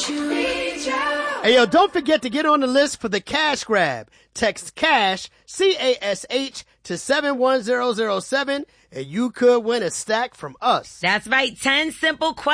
Hey, yo, don't forget to get on the list for the cash grab. Text CASH, C-A-S-H, to 71007, and you could win a stack from us. That's right. 10 simple questions.